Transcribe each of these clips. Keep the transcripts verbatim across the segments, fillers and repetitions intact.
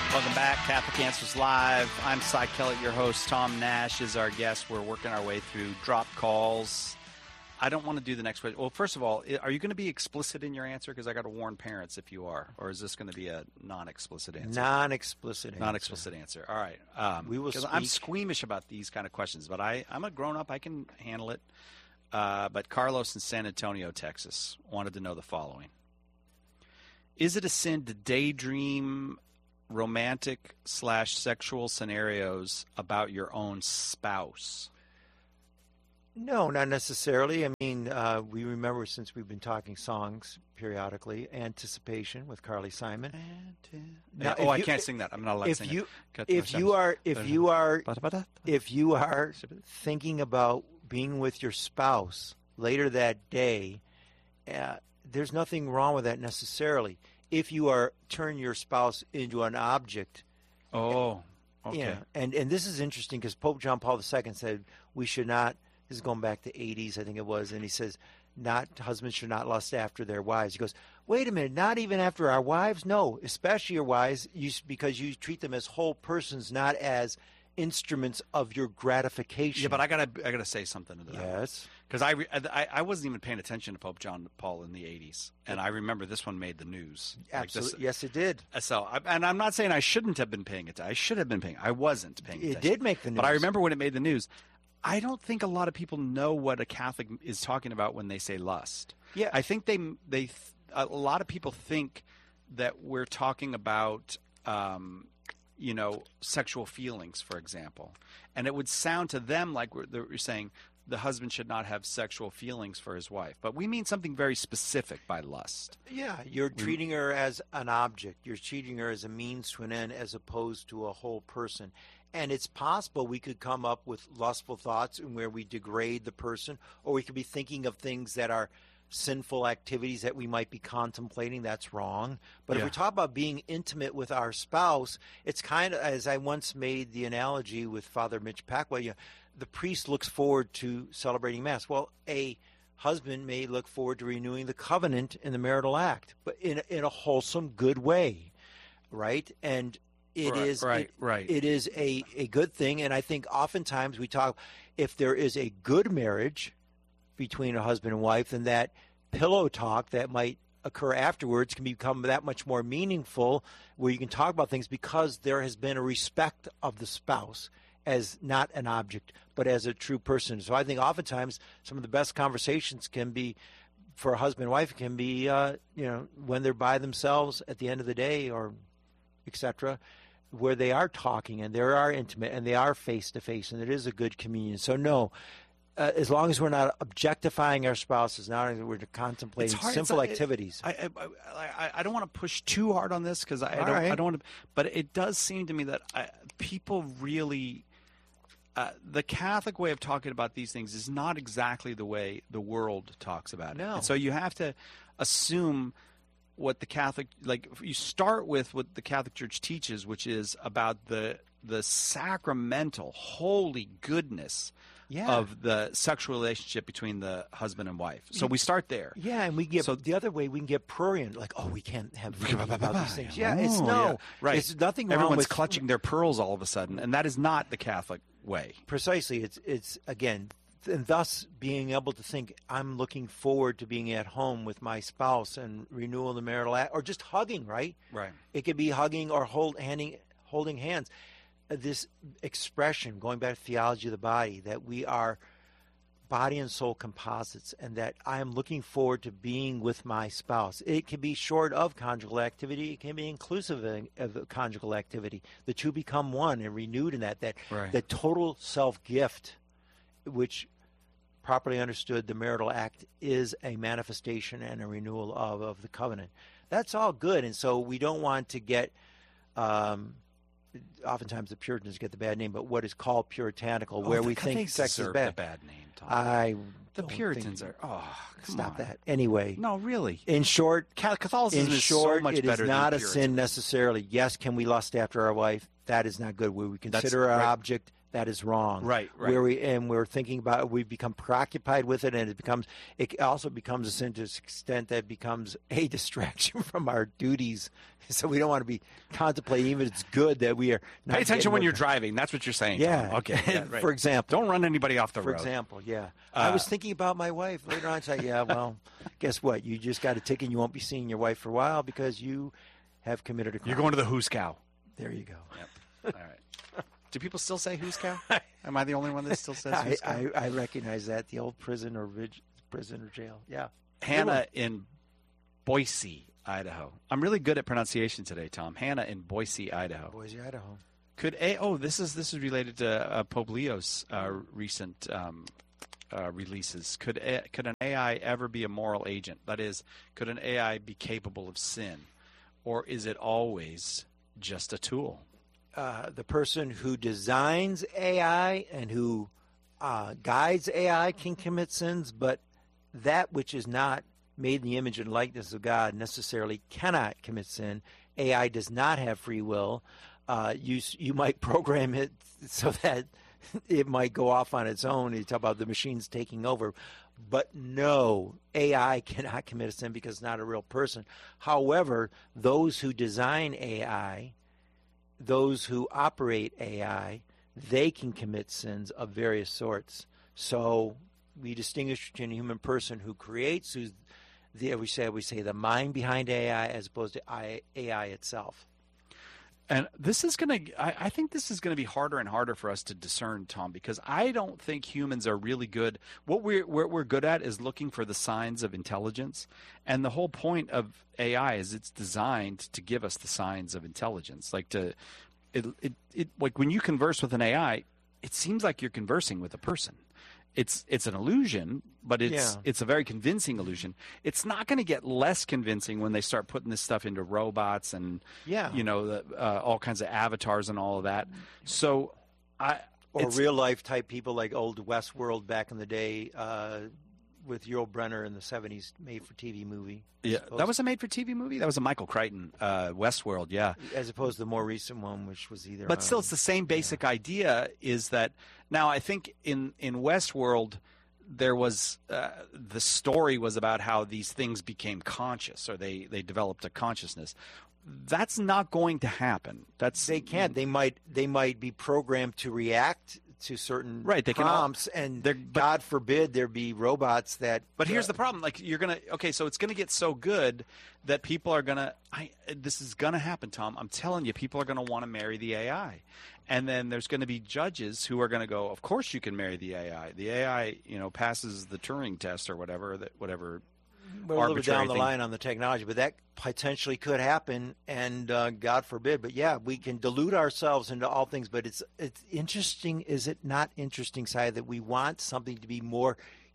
Welcome back. Catholic Answers Live. I'm Cy Kellett, your host. Tom Nash is our guest. We're working our way through drop calls. I don't want to do the next question. Well, first of all, are you going to be explicit in your answer? Because I got to warn parents if you are. Or is this going to be a non-explicit answer? Non-explicit answer. Non-explicit answer. All right. Um, we will speak. I'm squeamish about these kind of questions, but I, I'm a grown-up. I can handle it. Uh, but Carlos in San Antonio, Texas, wanted to know the following. Is it a sin to daydream romantic slash sexual scenarios about your own spouse? No, not necessarily. I mean, uh, we remember, since we've been talking songs periodically, Anticipation with Carly Simon. Anti- Now, oh, I you, can't sing that. I'm not allowed to if sing you, it. If you are, if you are, if you are thinking about being with your spouse later that day, uh, there's nothing wrong with that necessarily. If you are turn your spouse into an object. Oh, okay. Yeah, and, and this is interesting because Pope John Paul the Second said we should not, this is going back to eighties, I think it was, and he says, not husbands should not lust after their wives. He goes, wait a minute, not even after our wives? No, especially your wives, you, because you treat them as whole persons, not as instruments of your gratification. Yeah, but I gotta, I gotta say something to that. Yes. Because I, I, I wasn't even paying attention to Pope John Paul in the eighties, and I remember this one made the news. Absolutely, like this, yes, it did. So, I, and I'm not saying I shouldn't have been paying attention. I should have been paying. I wasn't paying attention. It did make the news. But I remember when it made the news. I don't think a lot of people know what a Catholic is talking about when they say lust. Yeah, I think they they a lot of people think that we're talking about um, you know, sexual feelings, for example, and it would sound to them like we're, we're saying the husband should not have sexual feelings for his wife, but we mean something very specific by lust. Yeah, you're treating her as an object. You're treating her as a means to an end as opposed to a whole person. And it's possible we could come up with lustful thoughts in where we degrade the person, or we could be thinking of things that are sinful activities that we might be contemplating. That's wrong. But Yeah. if we talk about being intimate with our spouse, it's kind of, as I once made the analogy with Father Mitch Packway, you know, the priest looks forward to celebrating Mass. Well, a husband may look forward to renewing the covenant in the marital act, but in, in a wholesome, good way, right? And it Right, is right, it, right. it is a, a good thing. And I think oftentimes we talk, if there is a good marriage between a husband and wife, then that pillow talk that might occur afterwards can become that much more meaningful, where you can talk about things because there has been a respect of the spouse as not an object, but as a true person. So I think oftentimes some of the best conversations can be, for a husband and wife, can be, uh, you know, when they're by themselves at the end of the day, or et cetera, where they are talking and they are intimate and they are face-to-face, and it is a good communion. So no, uh, as long as we're not objectifying our spouses, not we're contemplating hard. simple It's- activities. I, I, I, I don't want to push too hard on this because I, I All don't right. I don't want to, but it does seem to me that I, people really uh, the Catholic way of talking about these things is not exactly the way the world talks about it. No. And so you have to assume what the Catholic, like you start with what the Catholic Church teaches, which is about the the sacramental holy goodness Yeah. of the sexual relationship between the husband and wife. So we start there. Yeah, and we get So- the other way we can get prurient, like, oh, we can't have thinking about these things. Yeah, it's Oh, no, yeah. Right. It's nothing wrong Everyone's with clutching their pearls all of a sudden, and that is not the Catholic way. Precisely. It's it's again, and thus being able to think, I'm looking forward to being at home with my spouse and renewal of the marital act, or just hugging. Right. Right. It could be hugging or hold handing holding hands. Uh, This expression, going back to theology of the body, that we are body and soul composites, and that I am looking forward to being with my spouse. It can be short of conjugal activity. It can be inclusive of, of conjugal activity. The two become one and renewed in that. That Right. the total self-gift, which properly understood, the marital act is a manifestation and a renewal of, of the covenant. That's all good. And so we don't want to get, um, oftentimes the Puritans get the bad name, but what is called puritanical, where Oh, we they think sex is deserve bad. the bad name, Tom. I the don't Puritans think- are. Oh, come Stop on. that. Anyway, No, really. in short, Ca- Catholicism in is short, so much it better is not than a Puritan. sin necessarily. Yes, can we lust after our wife? That is not good. Where we That's consider our right. object, that is wrong. Right, right. Where we and we're thinking about it, we become preoccupied with it, and it becomes it also becomes a sin to this extent that it becomes a distraction from our duties. So we don't want to be contemplating, even if it's good that we are. Not Pay attention when getting you're driving. That's what you're saying. Yeah. Tom. Okay. Yeah, right. For example. Don't run anybody off the For road. example, yeah. Uh, I was thinking about my wife later on. It's like, yeah, well, guess what? You just got a ticket. And you won't be seeing your wife for a while because you have committed a crime. You're going to the Who's Cow. There you go. Yep. All right. Do people still say Who's Cow? Am I the only one that still says I, Who's Cow? I, I recognize that. The old prison or rig, prison or jail. Yeah. Hannah in Boise, Idaho. I'm really good at pronunciation today, Tom. Hannah in Boise, Idaho. Boise, Idaho. Could a oh this is this is related to uh, Pope Leo's uh, recent um, uh, releases. Could a, could an A I ever be a moral agent? That is, could an A I be capable of sin, or is it always just a tool? Uh, the person who designs A I and who uh, guides A I can commit sins, but that which is not made in the image and likeness of God necessarily cannot commit sin. A I does not have free will. Uh, you you might program it so that it might go off on its own. You talk about the machines taking over. But no, A I cannot commit a sin because it's not a real person. However, those who design A I, those who operate A I, they can commit sins of various sorts. So we distinguish between a human person who creates, who's the, we say we say the mind behind A I, as opposed to A I itself. And this is going to, I, I think this is going to be harder and harder for us to discern, Tom, because I don't think humans are really good. What we're, what we're good at is looking for the signs of intelligence. And the whole point of A I is it's designed to give us the signs of intelligence. Like to, it, it, it like when you converse with an A I, it seems like you're conversing with a person. It's it's an illusion, but it's Yeah. it's a very convincing illusion. It's not going to get less convincing when they start putting this stuff into robots and Yeah. you know the, uh, all kinds of avatars and all of that. So I Or it's- real life type people like old Westworld back in the day, uh, with Yul Brynner in the seventies, made for T V movie. yeah, suppose. that was a made for T V movie. That was a Michael Crichton uh, Westworld. Yeah. As opposed to the more recent one, which was either. But still, on- it's the same basic idea. Is that now? I think in in Westworld, there was uh, the story was about how these things became conscious, or they they developed a consciousness. That's not going to happen. That's they can't. They might. They might be programmed to react to certain Right, they can all- prompts, and they're- but- God forbid there be robots that. But here's uh, the problem: like you're gonna okay, so it's gonna get so good that people are gonna. I this is gonna happen, Tom. I'm telling you, people are gonna want to marry the A I, and then there's gonna be judges who are gonna go, "Of course you can marry the A I. The A I, you know, passes the Turing test or whatever that whatever." We're a little bit arbitrary down the thing. line on the technology, but that potentially could happen, and uh, God forbid. But yeah, we can delude ourselves into all things. But it's it's interesting, is it not interesting, Sai, that we want something to be more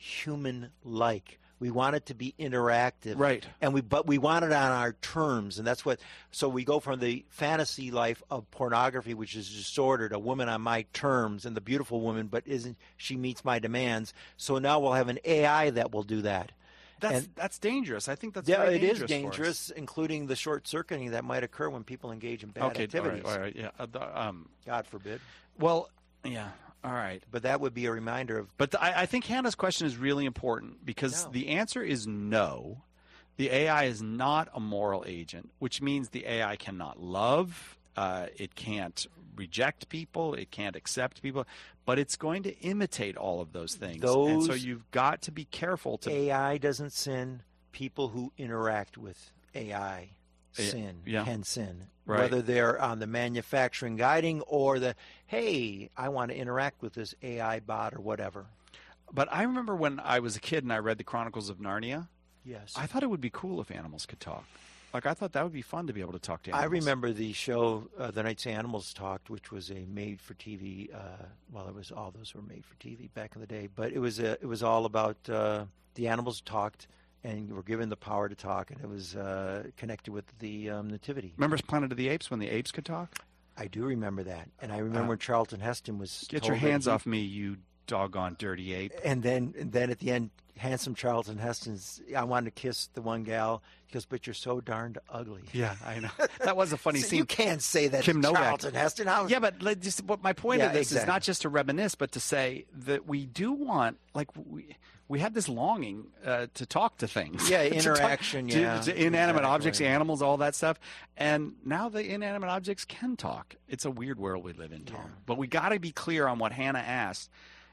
human-like. We want it to be interactive, Right. And we but we want it on our terms, and that's what. So we go from the fantasy life of pornography, which is disordered, a woman on my terms, and the beautiful woman, but isn't she meets my demands. So now we'll have an A I that will do that. That's And- that's dangerous. I think that's Yeah, very it is dangerous for us. dangerous, including the short circuiting that might occur when people engage in bad Okay, all activities. right, all right, yeah. Uh, the, um, God forbid. well, yeah, all right. But that would be a reminder of But the, I, I think Hannah's question is really important because No. the answer is no. The A I is not a moral agent, which means the A I cannot love, uh, it can't reject people, it can't accept people, but it's going to imitate all of those things. and so Those- you've got to be careful to. A I doesn't sin. People who interact with A I Yeah, sin, yeah. can sin. Right. Whether they're on the manufacturing guiding or the, hey, I want to interact with this A I bot or whatever. But I remember when I was a kid and I read the Chronicles of Narnia, Yes. I thought it would be cool if animals could talk. Like I thought that would be fun to be able to talk to I animals. remember the show uh, The Nights Animals Talked, which was a made-for-T V. Uh, well, it was all those were made for T V back in the day, but it was a, it was all about uh, the animals talked and were given the power to talk, and it was uh, connected with the um, nativity. Remember Planet of the Apes when the apes could talk? I do remember that, and I remember Uh, when Charlton Heston was Get told your that hands he- off me, you doggone dirty ape. And then, and then at the end, handsome Charlton Heston's, I wanted to kiss the one gal. He goes, but you're so darned ugly. Yeah, I know. That was a funny So scene. you can't say that Kim to Novak. Charlton Heston. How, Yeah, but like, just what my point Yeah, of this is exactly. not just to reminisce, but to say that we do want, like, we we have this longing uh, to talk to things. Yeah, To talk- interaction, to- yeah, to inanimate exactly. objects, animals, all that stuff. And now the inanimate objects can talk. It's a weird world we live in, Tom. Yeah. But we got to be clear on what Hannah asked.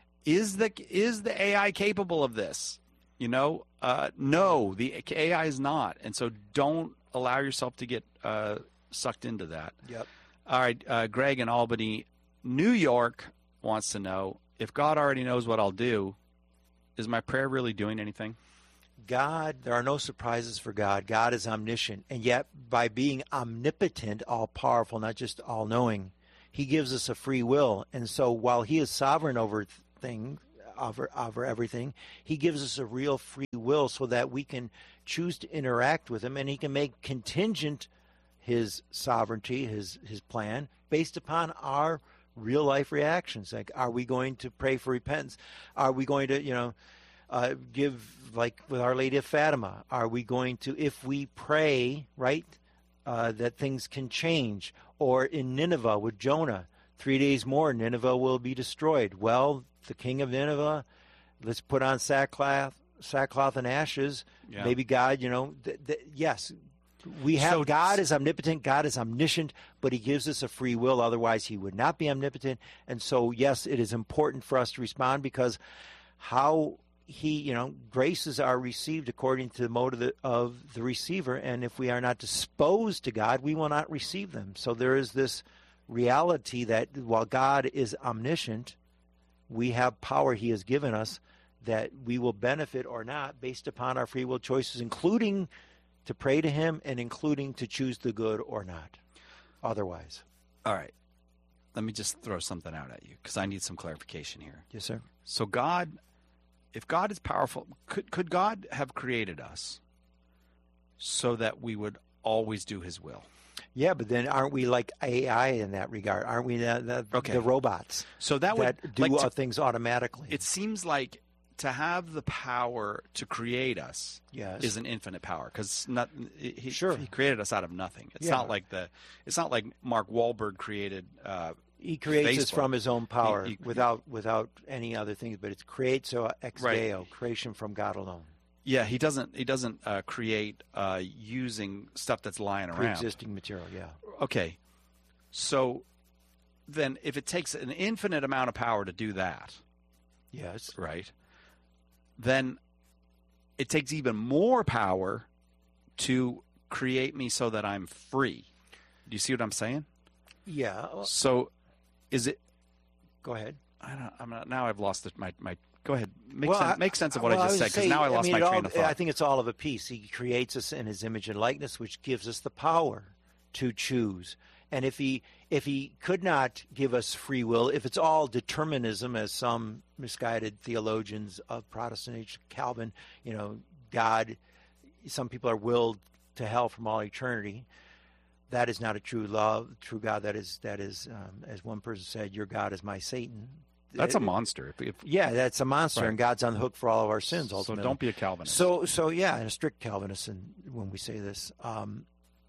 Is the is the A I capable of this? You know, uh, no, the A I is not, and so don't allow yourself to get uh, sucked into that. Yep. All right, uh, Greg in Albany, New York wants to know if God already knows what I'll do. Is my prayer really doing anything? God, there are no surprises for God. God is omniscient. And yet, by being omnipotent, all-powerful, not just all-knowing, he gives us a free will. And so while he is sovereign over things, over, over everything, he gives us a real free will so that we can choose to interact with him, and he can make contingent his sovereignty, his, his plan, based upon our real life reactions. Like, are we going to pray for repentance? Are we going to, you know, uh, give, like with Our Lady of Fatima, are we going to, if we pray, right, uh, that things can change? Or in Nineveh with Jonah, three days more, Nineveh will be destroyed. Well, the king of Nineveh, let's put on sackcloth, sackcloth and ashes. Yeah. Maybe God, you know, th- th- yes, we have So- God is omnipotent, God is omniscient, but he gives us a free will. Otherwise, he would not be omnipotent. And so, yes, it is important for us to respond, because how he, you know, graces are received according to the mode of the, of the receiver. And if we are not disposed to God, we will not receive them. So there is this reality that while God is omniscient, we have power he has given us that we will benefit or not based upon our free will choices, including to pray to him and including to choose the good or not otherwise. All right. Let me just throw something out at you because I need some clarification here. Yes, sir. So God, if God is powerful, could could God have created us so that we would always do his will? Yeah, but then aren't we like A I in that regard? Aren't we the, the, Okay. the robots So that would that do like to- uh, things automatically? it seems like to have the power to create us yes. is an infinite power because not he, Sure. he created us out of nothing. It's Yeah. not like the it's not like Mark Wahlberg created. Uh, He creates us Facebook. from his own power He- he- without without any other things, but it's creatio ex Right. deo, creation from God alone, yeah, he doesn't he doesn't uh, create uh, using stuff that's lying around. pre-existing material. Yeah. Okay, so then if it takes an infinite amount of power to do that, Yes. right? Then it takes even more power to create me so that I'm free. Do you see what I'm saying? Yeah. well, So is it Go ahead. I don't I'm not now I've lost the, my my go ahead. Make Well, sense I- make sense of what well, I just would said because say, now I lost mean, my it train all, of thought. I think it's all of a piece. He creates us in his image and likeness, which gives us the power to choose. And if he if he could not give us free will, if it's all determinism, as some misguided theologians of Protestant age, Calvin, you know, God, some people are willed to hell from all eternity. That is not a true love, true God. That is that is, um, as one person said, your God is my Satan. That's a Uh, monster. If, if, Yeah, that's a monster, Right. and God's on the hook for all of our sins. so Ultimately, don't be a Calvinist. So, so yeah, and a strict Calvinist, and when we say this, um,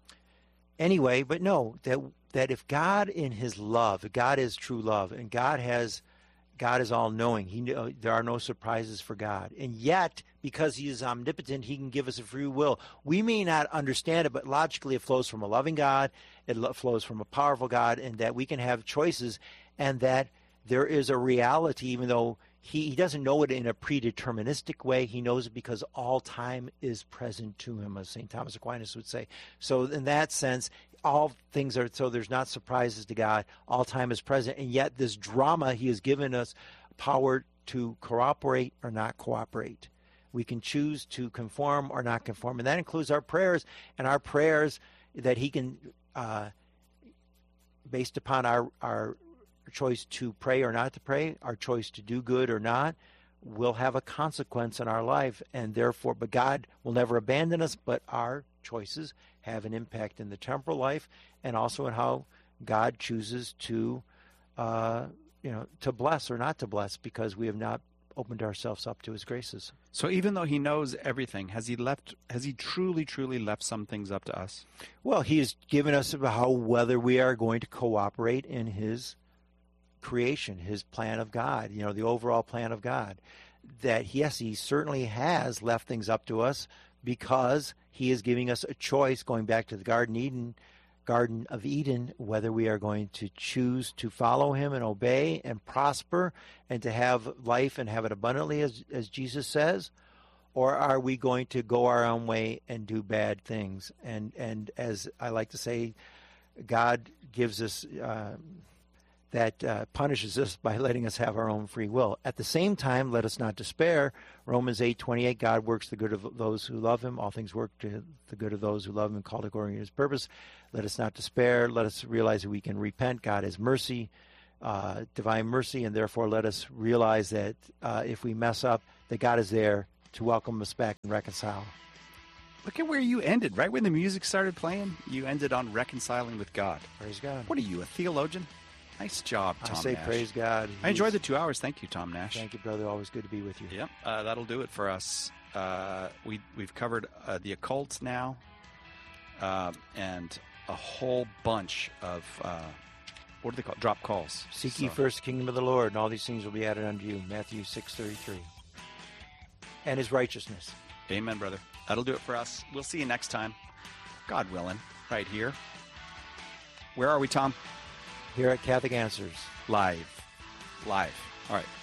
anyway, but no, that that if God in His love, God is true love, and God has, God is all knowing. He know, there are no surprises for God, and yet because He is omnipotent, He can give us a free will. We may not understand it, but logically, it flows from a loving God. It lo- flows from a powerful God, and that we can have choices, and that there is a reality, even though he, he doesn't know it in a predeterministic way. He knows it because all time is present to him, as Saint Thomas Aquinas would say. So in that sense, all things are, so there's not surprises to God. All time is present. And yet this drama, he has given us power to cooperate or not cooperate. We can choose to conform or not conform. And that includes our prayers, and our prayers that he can, uh, based upon our, our choice to pray or not to pray, our choice to do good or not, will have a consequence in our life. And therefore, but God will never abandon us, but our choices have an impact in the temporal life and also in how God chooses to uh, you know, to bless or not to bless because we have not opened ourselves up to his graces. So even though he knows everything, has he left? Has he truly, truly left some things up to us? Well, he has given us how whether we are going to cooperate in his creation, his plan of God, you know, the overall plan of God. That, yes, he certainly has left things up to us because he is giving us a choice, going back to the Garden Eden, Garden of Eden, whether we are going to choose to follow him and obey and prosper and to have life and have it abundantly, as, as Jesus says, or are we going to go our own way and do bad things? And, and as I like to say, God gives us, uh, that uh, punishes us by letting us have our own free will. At the same time, let us not despair. Romans eight twenty-eight, God works the good of those who love him. All things work to the good of those who love him and called according to his purpose. Let us not despair. Let us realize that we can repent. God is mercy, uh, divine mercy, and therefore let us realize that uh, if we mess up, that God is there to welcome us back and reconcile. Look at where you ended. Right when the music started playing, you ended on reconciling with God. Praise God. What are you, a theologian? Nice job, Tom I say Nash. praise God. I enjoyed the two hours. Thank you, Tom Nash. Thank you, brother. Always good to be with you. Yep, uh, that'll do it for us. Uh, we, we've covered uh, the occult now uh, and a whole bunch of, uh, what do they call it? Drop calls. Seek So- ye first the kingdom of the Lord, and all these things will be added unto you. Matthew six thirty-three. And his righteousness. Amen, brother. That'll do it for us. We'll see you next time. God willing, right here. Where are we, Tom? Here at Catholic Answers. Live. Live. All right.